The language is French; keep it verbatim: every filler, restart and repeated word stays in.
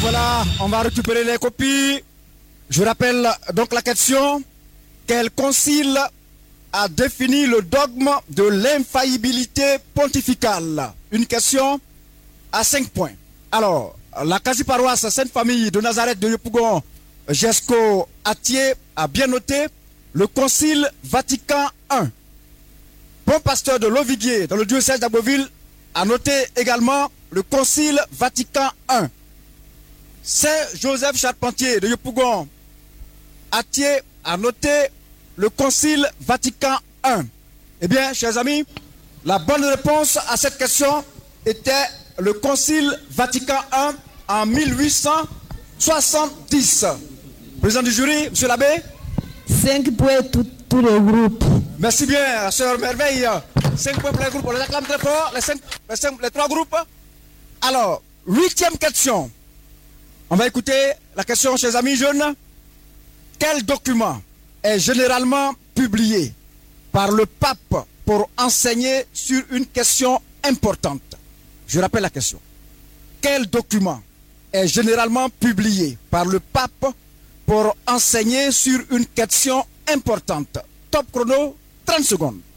voilà, on va récupérer les copies. Je rappelle donc la question. Quel concile a défini le dogme de l'infaillibilité pontificale? Une question à cinq points. Alors, la quasi-paroisse Sainte-Famille de Nazareth de Yopougon, Jesco Atier a bien noté le concile Vatican un. Bon pasteur de Loviguier dans le diocèse d'Abbeville a noté également le concile Vatican un. Saint-Joseph Charpentier de Yopougon Atier a noté le concile Vatican un. Eh bien, chers amis, la bonne réponse à cette question était le concile Vatican un en mille huit cent soixante-dix. Président du jury, monsieur l'abbé. cinq points tous les groupes. Merci bien, sœur Merveille. cinq points pour les groupes. On les acclame très fort, les, cinq, les, cinq, les trois groupes. Alors, huitième question. On va écouter la question, chers amis jeunes. Quel document est généralement publié par le pape pour enseigner sur une question importante? Je rappelle la question. Quel document est généralement publié par le pape pour enseigner sur une question importante? Top chrono, trente secondes.